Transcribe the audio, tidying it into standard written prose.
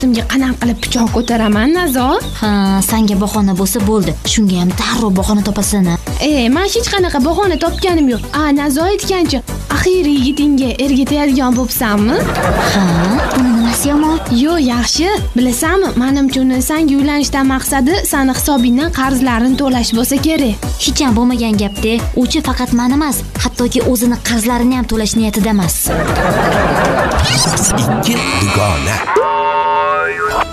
Sizga qanaqa qilib pichoq ko'taraman, Nazo? Ha, senga bahona bo'lsa bo'ldi. Shunga ham darrov bahona topasan. Men hech qanaqa bahona topganim yo'q. Nazo aytgancha, axiyri yigitingga ergitaydigan bo'psanmi? Ha, buni nimasi yomon? Yo'q, yaxshi. Bilasanmi, menimcha uni senga uylanishdan maqsadi seni hisobingdan qarzlarini to'lash bo'lsa kerak. Hech ham bo'lmagan gapda. Uchi faqat men emas, hattoki o'zini qarzlarini ham to'lash niyatida emas. Ikki dugona.